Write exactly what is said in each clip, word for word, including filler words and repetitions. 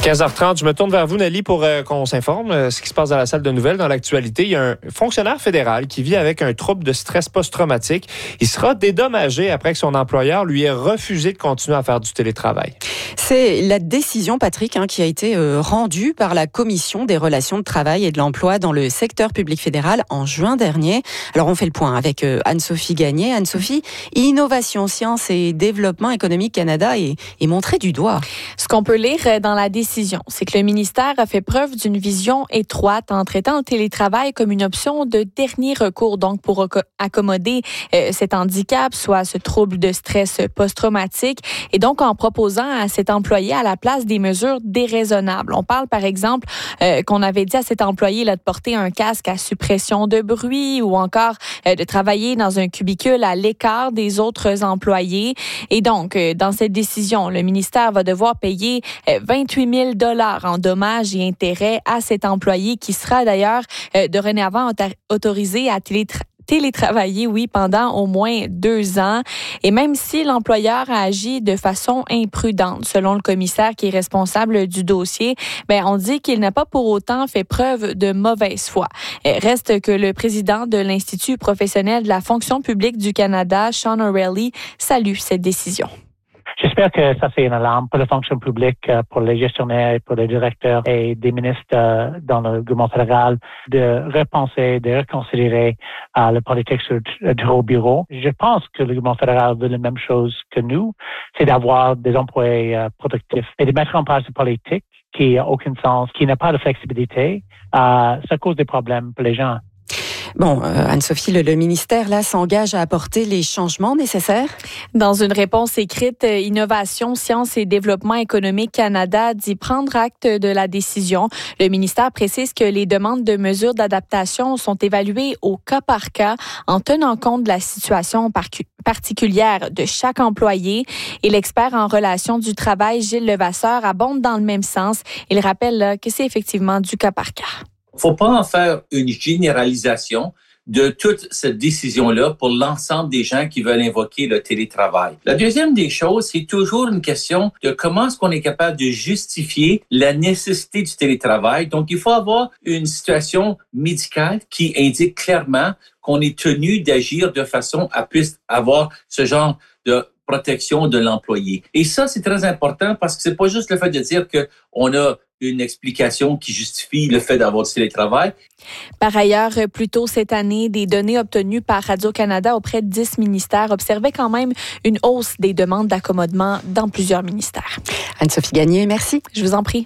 quinze heures trente, je me tourne vers vous, Nelly, pour euh, qu'on s'informe euh, ce qui se passe dans la salle de nouvelles, dans l'actualité. Il y a un fonctionnaire fédéral qui vit avec un trouble de stress post-traumatique. Il sera dédommagé après que son employeur lui ait refusé de continuer à faire du télétravail. C'est la décision, Patrick, hein, qui a été euh, rendue par la Commission des relations de travail et de l'emploi dans le secteur public fédéral en juin dernier. Alors, on fait le point avec euh, Anne-Sophie Gagné. Anne-Sophie, Innovation, Sciences et Développement économique Canada est, est montré du doigt. Ce qu'on peut lire dans la décision, c'est que le ministère a fait preuve d'une vision étroite en traitant le télétravail comme une option de dernier recours, donc pour accommoder euh, cet handicap, soit ce trouble de stress post-traumatique, et donc en proposant à cet employé à la place des mesures déraisonnables. On parle par exemple euh, qu'on avait dit à cet employé là, de porter un casque à suppression de bruit ou encore euh, de travailler dans un cubicule à l'écart des autres employés. Et donc, euh, dans cette décision, le ministère va devoir payer euh, vingt-huit mille dollars en dommages et intérêts à cet employé qui sera d'ailleurs euh, dorénavant autorisé à télétravailler. télétravailler, oui, pendant au moins deux ans. Et même si l'employeur a agi de façon imprudente, selon le commissaire qui est responsable du dossier, ben on dit qu'il n'a pas pour autant fait preuve de mauvaise foi. Reste que le président de l'Institut professionnel de la fonction publique du Canada, Sean O'Reilly, salue cette décision. J'espère que ça, c'est une alarme pour la fonction publique, pour les gestionnaires, pour les directeurs et des ministres dans le gouvernement fédéral de repenser, de reconsidérer euh, la politique sur du haut bureau. Je pense que le gouvernement fédéral veut la même chose que nous, c'est d'avoir des employés euh, productifs et de mettre en place une politique qui n'a aucun sens, qui n'a pas de flexibilité. Euh, ça cause des problèmes pour les gens. Bon, euh, Anne-Sophie, le, le ministère là s'engage à apporter les changements nécessaires? Dans une réponse écrite, Innovation, Sciences et Développement économique Canada dit prendre acte de la décision. Le ministère précise que les demandes de mesures d'adaptation sont évaluées au cas par cas en tenant compte de la situation par- particulière de chaque employé. Et l'expert en relations du travail, Gilles Levasseur, abonde dans le même sens. Il rappelle là, que c'est effectivement du cas par cas. Faut pas en faire une généralisation de toute cette décision-là pour l'ensemble des gens qui veulent invoquer le télétravail. La deuxième des choses, c'est toujours une question de comment est-ce qu'on est capable de justifier la nécessité du télétravail. Donc, il faut avoir une situation médicale qui indique clairement qu'on est tenu d'agir de façon à puisse avoir ce genre de protection de l'employé. Et ça, c'est très important parce que c'est pas juste le fait de dire que on a une explication qui justifie le fait d'avoir du télétravail. Par ailleurs, plus tôt cette année, des données obtenues par Radio-Canada auprès de dix ministères observaient quand même une hausse des demandes d'accommodement dans plusieurs ministères. Anne-Sophie Gagné, merci. Je vous en prie.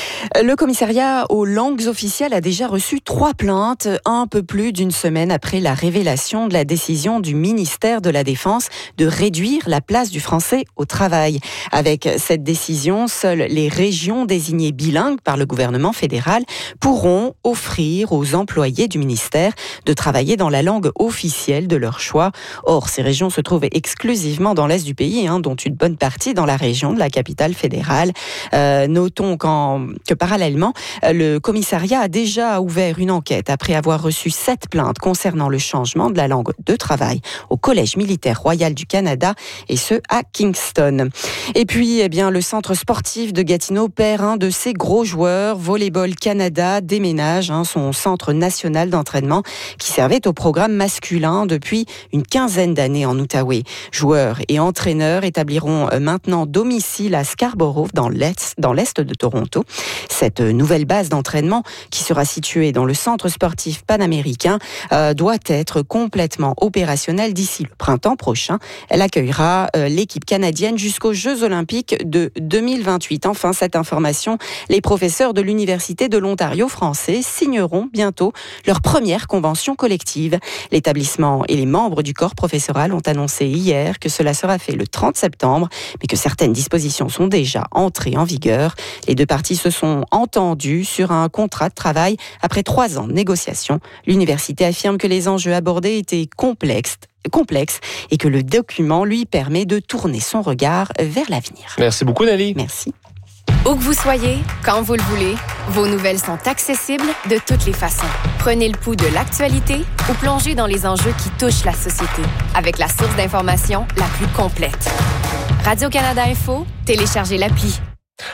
Le commissariat aux langues officielles a déjà reçu trois plaintes un peu plus d'une semaine après la révélation de la décision du ministère de la Défense de réduire la place du français au travail. Avec cette décision, seules les régions désignées bilingues par le gouvernement fédéral pourront offrir aux employés du ministère de travailler dans la langue officielle de leur choix. Or, ces régions se trouvent exclusivement dans l'est du pays, hein, dont une bonne partie dans la région de la capitale fédérale. Euh, notons qu'en que parallèlement, le commissariat a déjà ouvert une enquête après avoir reçu sept plaintes concernant le changement de la langue de travail au Collège militaire royal du Canada, et ce à Kingston. Et puis, eh bien, le centre sportif de Gatineau perd un de ses gros joueurs. Volleyball Canada déménage hein, son centre national d'entraînement qui servait au programme masculin depuis une quinzaine d'années en Outaouais. Joueurs et entraîneurs établiront maintenant domicile à Scarborough, dans l'est, dans l'est de Toronto. Cette nouvelle base d'entraînement, qui sera située dans le centre sportif panaméricain, euh, doit être complètement opérationnelle d'ici le printemps prochain. Elle accueillera euh, l'équipe canadienne jusqu'aux Jeux olympiques de deux mille vingt-huit. Enfin, cette information, les professeurs de l'Université de l'Ontario français signeront bientôt leur première convention collective. L'établissement et les membres du corps professoral ont annoncé hier que cela sera fait le trente septembre, mais que certaines dispositions sont déjà entrées en vigueur. Les deux parties se sont entendus sur un contrat de travail après trois ans de négociations. L'université affirme que les enjeux abordés étaient complexes, complexes et que le document lui permet de tourner son regard vers l'avenir. Merci beaucoup, Nelly. Merci. Où que vous soyez, quand vous le voulez, vos nouvelles sont accessibles de toutes les façons. Prenez le pouls de l'actualité ou plongez dans les enjeux qui touchent la société avec la source d'information la plus complète. Radio-Canada Info, téléchargez l'appli.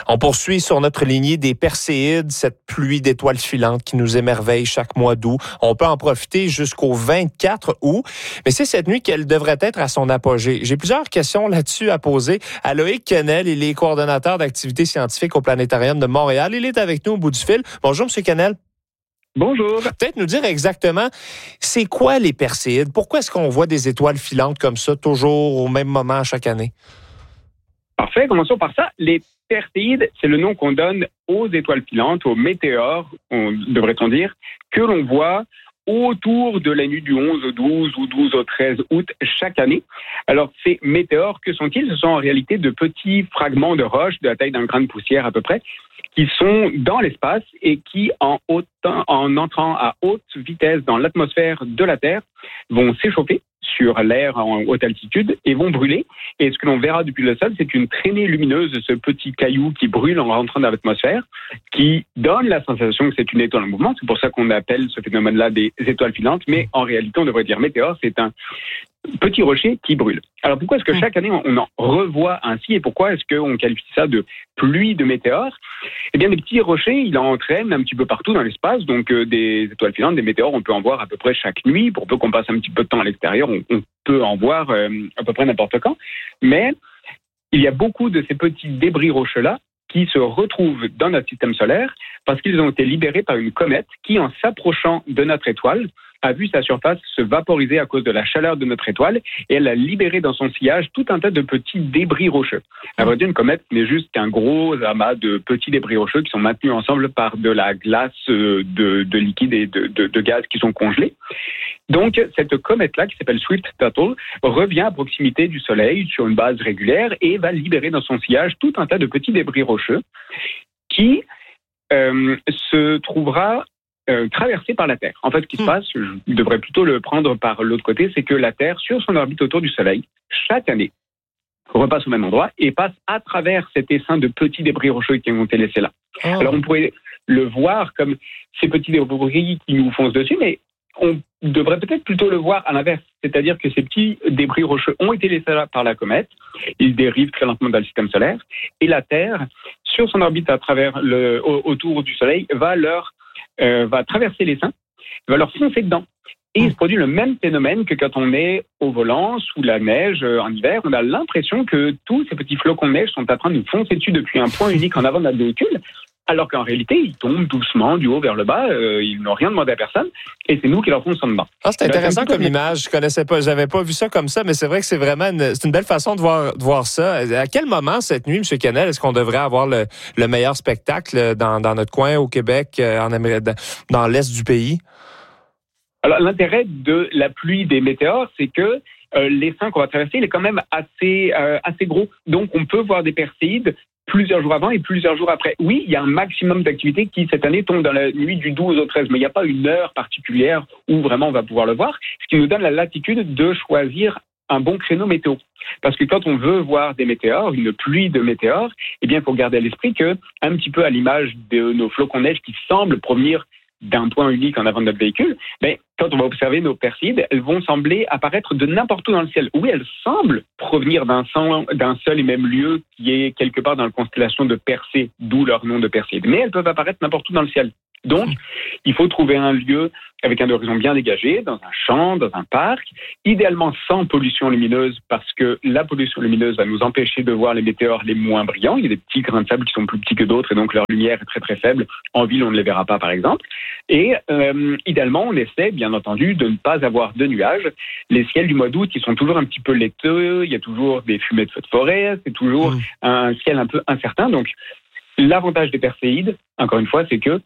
On poursuit sur notre lignée des Perséides, cette pluie d'étoiles filantes qui nous émerveille chaque mois d'août. On peut en profiter jusqu'au vingt-quatre août, mais c'est cette nuit qu'elle devrait être à son apogée. J'ai plusieurs questions là-dessus à poser à Loïc Kennel. Il est coordonnateur d'activités scientifiques au Planétarium de Montréal. Il est avec nous au bout du fil. Bonjour, M. Kennel. Bonjour. Peut-être nous dire exactement, c'est quoi les Perséides? Pourquoi est-ce qu'on voit des étoiles filantes comme ça, toujours au même moment chaque année? Parfait, commençons par ça. Les Perséides, c'est le nom qu'on donne aux étoiles filantes, aux météores, on, devrait-on dire, que l'on voit autour de la nuit du onze au douze ou douze au treize août chaque année. Alors, ces météores, que sont-ils? Ce sont en réalité de petits fragments de roche de la taille d'un grain de poussière à peu près, qui sont dans l'espace et qui, en, haute, en entrant à haute vitesse dans l'atmosphère de la Terre, vont s'échauffer sur l'air en haute altitude et vont brûler. Et ce que l'on verra depuis le sol, c'est une traînée lumineuse de ce petit caillou qui brûle en rentrant dans l'atmosphère, qui donne la sensation que c'est une étoile en mouvement. C'est pour ça qu'on appelle ce phénomène-là des étoiles filantes. Mais en réalité, on devrait dire météore, c'est un petit rocher qui brûle. Alors pourquoi est-ce que chaque année on en revoit ainsi et pourquoi est-ce qu'on qualifie ça de pluie de météores? Eh bien, des petits rochers, il en entraîne un petit peu partout dans l'espace. Donc euh, des étoiles filantes, des météores, on peut en voir à peu près chaque nuit. Pour peu qu'on passe un petit peu de temps à l'extérieur, on, on peut en voir euh, à peu près n'importe quand. Mais il y a beaucoup de ces petits débris rocheux-là qui se retrouvent dans notre système solaire parce qu'ils ont été libérés par une comète qui, en s'approchant de notre étoile, a vu sa surface se vaporiser à cause de la chaleur de notre étoile et elle a libéré dans son sillage tout un tas de petits débris rocheux. À vrai dire, une comète n'est juste qu'un gros amas de petits débris rocheux qui sont maintenus ensemble par de la glace, de, de liquide et de, de, de gaz qui sont congelés. Donc, cette comète-là, qui s'appelle Swift-Tuttle, revient à proximité du Soleil sur une base régulière et va libérer dans son sillage tout un tas de petits débris rocheux qui euh, se trouvera Euh, traversé par la Terre. En fait, ce qui se passe, je devrais plutôt le prendre par l'autre côté, c'est que la Terre, sur son orbite autour du Soleil, chaque année, repasse au même endroit et passe à travers cet essaim de petits débris rocheux qui ont été laissés là. Oh. Alors, on pourrait le voir comme ces petits débris qui nous foncent dessus, mais on devrait peut-être plutôt le voir à l'inverse, c'est-à-dire que ces petits débris rocheux ont été laissés là par la comète, ils dérivent très lentement dans le système solaire, et la Terre, sur son orbite à travers le, autour du Soleil, va leur Euh, va traverser l'essaim, va leur foncer dedans. Et il se produit le même phénomène que quand on est au volant, sous la neige, euh, en hiver. On a l'impression que tous ces petits flocons de neige sont en train de nous foncer dessus depuis un point unique en avant de notre véhicule, alors qu'en réalité, ils tombent doucement du haut vers le bas, euh, ils n'ont rien demandé à personne, et c'est nous qui leur fonçons dedans. Ah, c'est intéressant comme image, je connaissais pas, j'avais pas vu ça comme ça, mais c'est vrai que c'est vraiment une, c'est une belle façon de voir, de voir ça. À quel moment cette nuit, M. Kennel, est-ce qu'on devrait avoir le, le meilleur spectacle dans, dans notre coin au Québec, en Amérique, dans l'est du pays? Alors, l'intérêt de la pluie des météores, c'est que euh, l'essaim qu'on va traverser, il est quand même assez, euh, assez gros. Donc, on peut voir des Perséides plusieurs jours avant et plusieurs jours après. Oui, il y a un maximum d'activité qui, cette année, tombe dans la nuit du douze au treize, mais il n'y a pas une heure particulière où vraiment on va pouvoir le voir, ce qui nous donne la latitude de choisir un bon créneau météo. Parce que quand on veut voir des météores, une pluie de météores, eh bien, il faut garder à l'esprit que, un petit peu à l'image de nos flocons de neige qui semblent provenir d'un point unique en avant de notre véhicule, mais quand on va observer nos Perséides, elles vont sembler apparaître de n'importe où dans le ciel. Oui, elles semblent provenir d'un, sang, d'un seul et même lieu qui est quelque part dans la constellation de Persée, d'où leur nom de Perséide. Mais elles peuvent apparaître n'importe où dans le ciel. Donc, il faut trouver un lieu avec un horizon bien dégagé, dans un champ, dans un parc, idéalement sans pollution lumineuse, parce que la pollution lumineuse va nous empêcher de voir les météores les moins brillants. Il y a des petits grains de sable qui sont plus petits que d'autres, et donc leur lumière est très très faible. En ville, on ne les verra pas, par exemple. Et euh, idéalement, on essaie, bien entendu, de ne pas avoir de nuages. Les ciels du mois d'août, ils sont toujours un petit peu laiteux, il y a toujours des fumées de feux de forêt, c'est toujours mmh. un ciel un peu incertain. Donc, l'avantage des Perséides, encore une fois, c'est que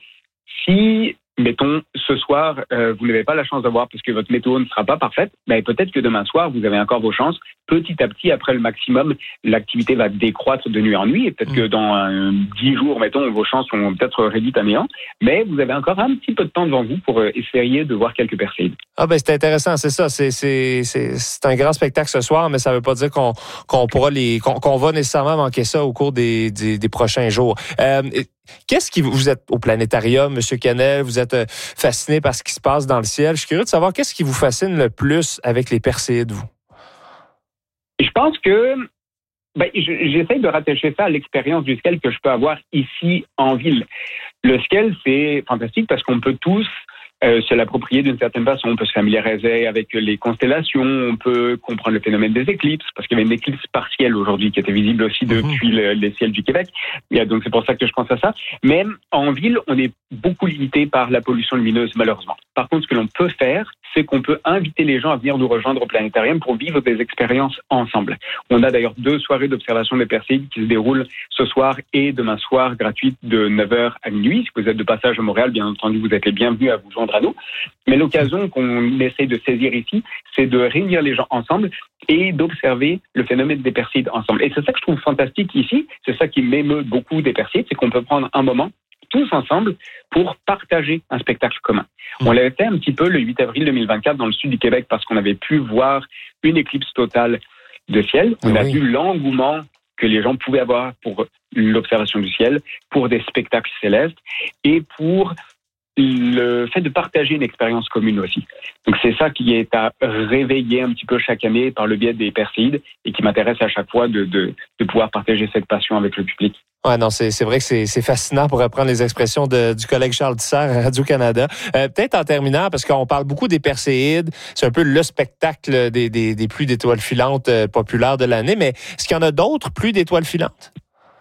si, mettons, ce soir, euh, vous n'avez pas la chance d'avoir parce que votre météo ne sera pas parfaite, ben peut-être que demain soir, vous avez encore vos chances. Petit à petit, après le maximum, l'activité va décroître de nuit en nuit. Et peut-être mmh. que dans euh, dix jours, mettons, vos chances sont peut-être réduites à néant. Mais vous avez encore un petit peu de temps devant vous pour euh, essayer de voir quelques Perséides. Ah ben c'est intéressant, c'est ça. C'est, c'est, c'est, c'est un grand spectacle ce soir, mais ça ne veut pas dire qu'on, qu'on pourra les, qu'on, qu'on va nécessairement manquer ça au cours des, des, des prochains jours. Euh, Qu'est-ce qui vous êtes au planétarium, M. Kennel, vous êtes fasciné par ce qui se passe dans le ciel. Je suis curieux de savoir qu'est-ce qui vous fascine le plus avec les Perséides, vous? Je pense que ben, j'essaye de rattacher ça à l'expérience du S C E L que je peux avoir ici en ville. Le S C E L, c'est fantastique parce qu'on peut tous Euh, se l'approprier d'une certaine façon. On peut se familiariser avec les constellations, on peut comprendre le phénomène des éclipses, parce qu'il y avait une éclipse partielle aujourd'hui qui était visible aussi depuis mmh. le, les ciels du Québec. Et donc c'est pour ça que je pense à ça. Mais en ville, on est beaucoup limité par la pollution lumineuse, malheureusement. Par contre, ce que l'on peut faire, c'est qu'on peut inviter les gens à venir nous rejoindre au planétarium pour vivre des expériences ensemble. On a d'ailleurs deux soirées d'observation des Perséides qui se déroulent ce soir et demain soir, gratuites de neuf heures à minuit. Si vous êtes de passage à Montréal, bien entendu, vous êtes les bienvenus à vous joindre à nous. Mais l'occasion qu'on essaye de saisir ici, c'est de réunir les gens ensemble et d'observer le phénomène des Perséides ensemble. Et c'est ça que je trouve fantastique ici, c'est ça qui m'émeut beaucoup des Perséides, c'est qu'on peut prendre un moment tous ensemble pour partager un spectacle commun. On l'avait fait un petit peu le huit avril deux mille vingt-quatre dans le sud du Québec parce qu'on avait pu voir une éclipse totale de ciel. On a vu l'engouement que les gens pouvaient avoir pour l'observation du ciel, pour des spectacles célestes et pour le fait de partager une expérience commune aussi. Donc c'est ça qui est à réveiller un petit peu chaque année par le biais des Perséides et qui m'intéresse à chaque fois de, de, de pouvoir partager cette passion avec le public. Ouais, non, c'est, c'est vrai que c'est, c'est fascinant pour reprendre les expressions de, du collègue Charles Tissère à Radio-Canada. Euh, peut-être en terminant, parce qu'on parle beaucoup des Perséides, c'est un peu le spectacle des, des, des pluies d'étoiles filantes euh, populaires de l'année, mais est-ce qu'il y en a d'autres pluies d'étoiles filantes?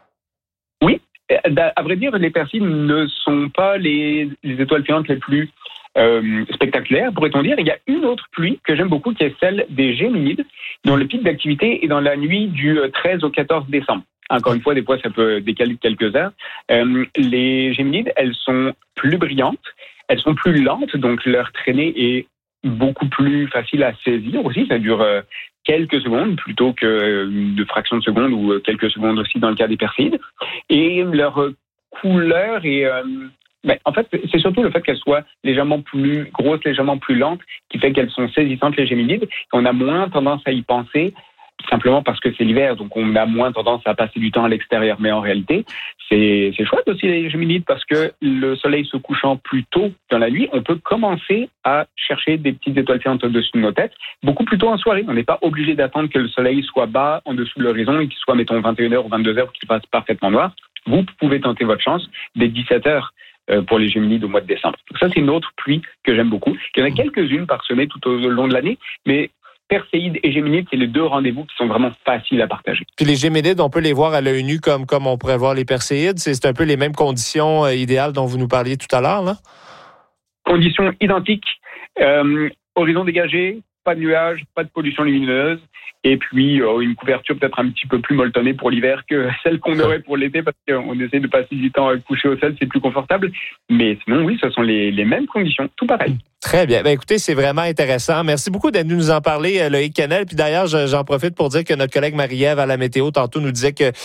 Oui. À vrai dire, les Perséides ne sont pas les, les étoiles filantes les plus euh, spectaculaires, pourrait-on dire. Il y a une autre pluie que j'aime beaucoup, qui est celle des Géminides, dont le pic d'activité est dans la nuit du treize au quatorze décembre. Encore une fois, des fois, ça peut décaler quelques heures. Euh, les Géminides, elles sont plus brillantes, elles sont plus lentes, donc leur traînée est beaucoup plus facile à saisir aussi. Ça dure euh, quelques secondes plutôt que de fractions de secondes ou quelques secondes aussi dans le cas des Perséides. Et leur couleur est... Euh, ben, en fait, c'est surtout le fait qu'elles soient légèrement plus grosses, légèrement plus lentes, qui fait qu'elles sont saisissantes, les Géminides. On a moins tendance à y penser, simplement parce que c'est l'hiver, donc on a moins tendance à passer du temps à l'extérieur. Mais en réalité, c'est, c'est chouette aussi les Géminides, parce que le soleil se couchant plus tôt dans la nuit, on peut commencer à chercher des petites étoiles filantes au-dessus de nos têtes, beaucoup plus tôt en soirée. On n'est pas obligé d'attendre que le soleil soit bas en dessous de l'horizon et qu'il soit, mettons, vingt et une heures ou vingt-deux heures, qu'il fasse parfaitement noir. Vous pouvez tenter votre chance dès dix-sept heures pour les Géminides au mois de décembre. Donc ça, c'est une autre pluie que j'aime beaucoup. Il y en a quelques-unes parsemées tout au long de l'année, mais Perséides et Géminides, c'est les deux rendez-vous qui sont vraiment faciles à partager. Puis les Géminides, on peut les voir à l'œil nu comme, comme on pourrait voir les Perséides. C'est, c'est un peu les mêmes conditions euh, idéales dont vous nous parliez tout à l'heure, là? Conditions identiques. Euh, horizon dégagé, pas de nuages, pas de pollution lumineuse. Et puis, euh, une couverture peut-être un petit peu plus molletonnée pour l'hiver que celle qu'on aurait pour l'été, parce qu'on essaie de passer du temps couché au sol, c'est plus confortable. Mais sinon, oui, ce sont les, les mêmes conditions, tout pareil. Très bien. Ben, écoutez, c'est vraiment intéressant. Merci beaucoup d'être venu nous en parler, Loïc Canel. Puis d'ailleurs, j'en profite pour dire que notre collègue Marie-Ève à la météo, tantôt, nous disait que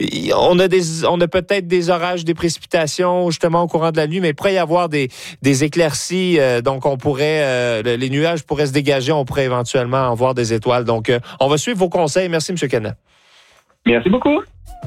on a des, on a peut-être des orages, des précipitations, justement, au courant de la nuit, mais il pourrait y avoir des, des éclaircies. Euh, donc, on pourrait, euh, les nuages pourraient se dégager. On pourrait éventuellement en voir des étoiles. Donc, euh, on va suivre vos conseils. Merci, M. Canel. Merci beaucoup.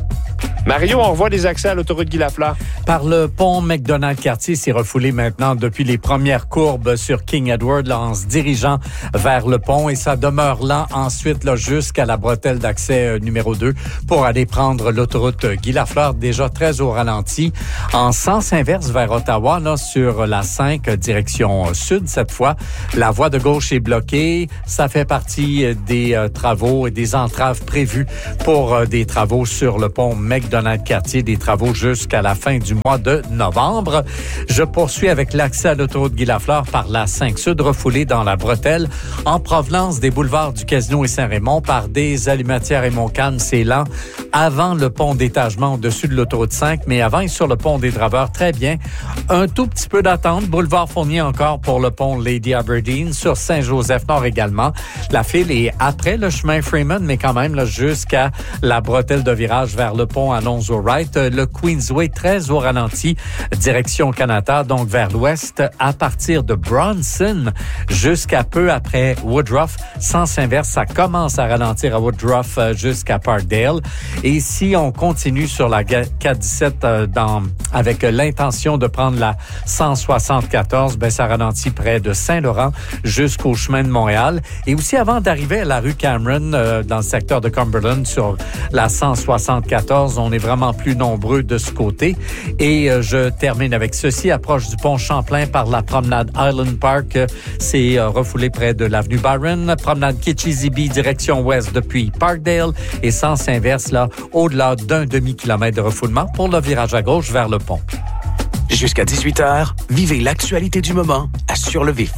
Mario, on revoit des accès à l'autoroute Guy Lafleur. Par le pont McDonald-Cartier, c'est refoulé maintenant depuis les premières courbes sur King Edward, là, en se dirigeant vers le pont, et ça demeure là ensuite là, jusqu'à la bretelle d'accès euh, numéro deux pour aller prendre l'autoroute Guy Lafleur, déjà très au ralenti. En sens inverse vers Ottawa, là, sur la cinq, direction sud cette fois, la voie de gauche est bloquée. Ça fait partie des euh, travaux et des entraves prévues pour euh, des travaux sur le pont McDonald Donald-Cartier, des travaux jusqu'à la fin du mois de novembre. Je poursuis avec l'accès à l'autoroute Guy Lafleur par la cinq Sud, refoulée dans la bretelle en provenance des boulevards du Casino et Saint-Raymond par des Alimatières et Montcalm. C'est lent avant le pont d'étagement au-dessus de l'autoroute cinq, mais avant et sur le pont des Draveurs, très bien. Un tout petit peu d'attente. Boulevard Fournier encore pour le pont Lady Aberdeen. Sur Saint-Joseph-Nord également. La file est après le chemin Freeman, mais quand même là, jusqu'à la bretelle de virage vers le pont à Alonso Wright. Le Queensway très au ralenti, direction Canada, donc vers l'ouest, à partir de Bronson jusqu'à peu après Woodruff. Sens inverse, ça commence à ralentir à Woodruff jusqu'à Parkdale. Et si on continue sur la quatre dix-sept euh, dans, avec l'intention de prendre la cent soixante-quatorze, ben ça ralentit près de Saint-Laurent jusqu'au chemin de Montréal. Et aussi avant d'arriver à la rue Cameron, euh, dans le secteur de Cumberland, sur la cent soixante-quatorze, on est vraiment plus nombreux de ce côté. Et euh, je termine avec ceci, approche du pont Champlain par la promenade Island Park. Euh, c'est euh, refoulé près de l'avenue Byron. Promenade Kitchizibee, direction ouest depuis Parkdale. Et sens inverse, là, au-delà d'un demi-kilomètre de refoulement pour le virage à gauche vers le pont. Jusqu'à dix-huit heures, vivez l'actualité du moment à Sur le Vif.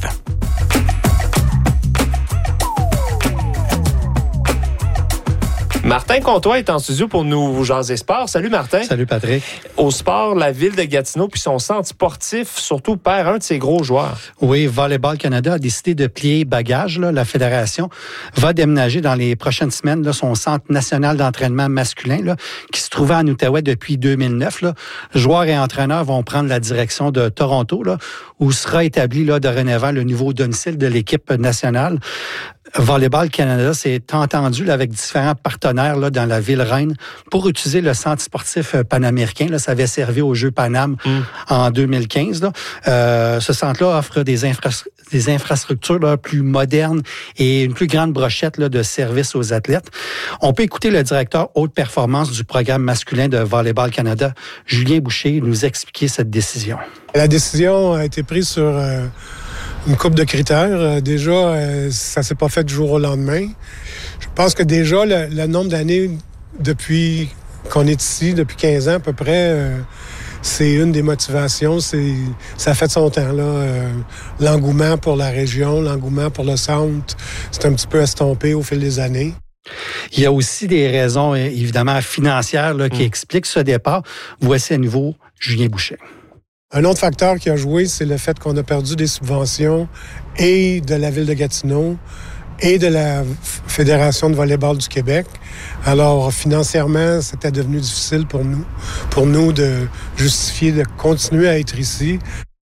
Martin Comtois est en studio pour nous jaser sport. Salut Martin. Salut Patrick. Au sport, la ville de Gatineau puis son centre sportif surtout perd un de ses gros joueurs. Oui, Volleyball Canada a décidé de plier bagage. Là. La fédération va déménager dans les prochaines semaines là, son centre national d'entraînement masculin là, qui se trouvait en Outaouais depuis deux mille neuf. Là. Joueurs et entraîneurs vont prendre la direction de Toronto là, où sera établi là, dorénavant le nouveau domicile de l'équipe nationale. Volleyball Canada s'est entendu là, avec différents partenaires là, dans la ville reine pour utiliser le centre sportif panaméricain. Là, ça avait servi aux Jeux Panam mm. en deux mille quinze. Là. Euh, ce centre-là offre des, infra- des infrastructures là, plus modernes et une plus grande brochette là, de services aux athlètes. On peut écouter le directeur haute performance du programme masculin de Volleyball Canada, Julien Boucher, nous expliquer cette décision. La décision a été prise sur... Euh une couple de critères. Déjà, euh, ça s'est pas fait du jour au lendemain. Je pense que déjà, le, le nombre d'années depuis qu'on est ici, depuis quinze ans à peu près, euh, c'est une des motivations. C'est, ça a fait son temps, là. Euh, l'engouement pour la région, l'engouement pour le centre, c'est un petit peu estompé au fil des années. Il y a aussi des raisons, évidemment, financières là, qui mmh. expliquent ce départ. Voici à nouveau Julien Boucher. Un autre facteur qui a joué, c'est le fait qu'on a perdu des subventions et de la Ville de Gatineau et de la Fédération de volleyball du Québec. Alors, financièrement, c'était devenu difficile pour nous, pour nous de justifier de continuer à être ici.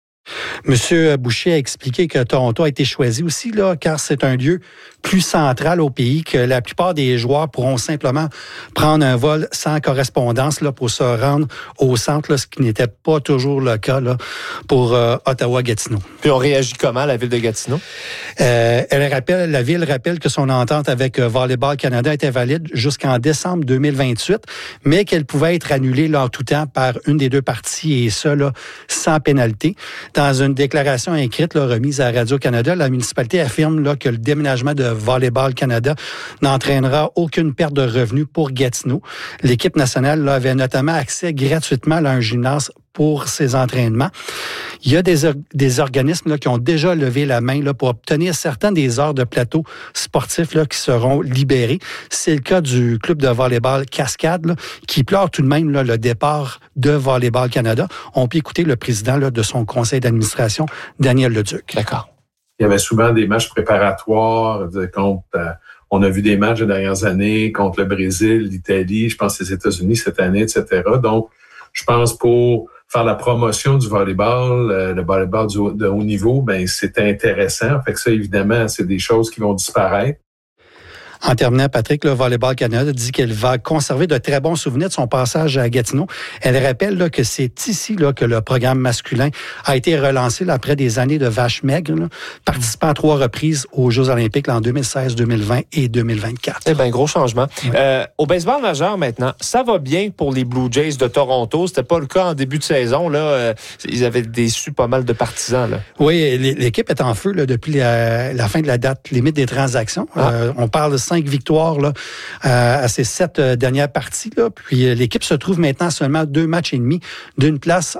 Monsieur Boucher a expliqué que Toronto a été choisi aussi, là, car c'est un lieu plus central au pays, que la plupart des joueurs pourront simplement prendre un vol sans correspondance là, pour se rendre au centre, là, ce qui n'était pas toujours le cas là, pour euh, Ottawa-Gatineau. Puis on réagit comment, la ville de Gatineau? Euh, elle rappelle, la ville rappelle que son entente avec euh, Volleyball Canada était valide jusqu'en décembre deux mille vingt-huit, mais qu'elle pouvait être annulée là, en tout temps par une des deux parties, et ça, là, sans pénalité. Dans une déclaration écrite là, remise à Radio-Canada, la municipalité affirme là, que le déménagement de Volleyball Canada n'entraînera aucune perte de revenus pour Gatineau. L'équipe nationale là, avait notamment accès gratuitement là, à un gymnase pour ses entraînements. Il y a des, des organismes là, qui ont déjà levé la main là, pour obtenir certaines des heures de plateau sportifs là, qui seront libérées. C'est le cas du club de volleyball Cascade là, qui pleure tout de même là, le départ de Volleyball Canada. On peut écouter le président là, de son conseil d'administration, Daniel Leduc. D'accord. Il y avait souvent des matchs préparatoires contre... Euh, on a vu des matchs les dernières années contre le Brésil, l'Italie, je pense les États-Unis cette année, et cetera. Donc, je pense pour faire la promotion du volleyball, euh, le volleyball du, de haut niveau, ben c'est intéressant. Fait que ça, évidemment, c'est des choses qui vont disparaître. En terminant, Patrick, le Volleyball Canada dit qu'elle va conserver de très bons souvenirs de son passage à Gatineau. Elle rappelle là, que c'est ici là, que le programme masculin a été relancé là, après des années de vaches maigres, là, participant à trois reprises aux Jeux olympiques là, en deux mille seize, deux mille vingt et deux mille vingt-quatre. Eh bien, gros changement. Oui. Euh, au baseball majeur maintenant, ça va bien pour les Blue Jays de Toronto. C'était pas le cas en début de saison. Là, euh, ils avaient déçu pas mal de partisans. Là. Oui, l'équipe est en feu là, depuis la, la fin de la date limite des transactions. Ah. Euh, on parle de cinq victoires là, euh, à ces sept euh, dernières parties. Là. Puis euh, l'équipe se trouve maintenant seulement deux matchs et demi d'une place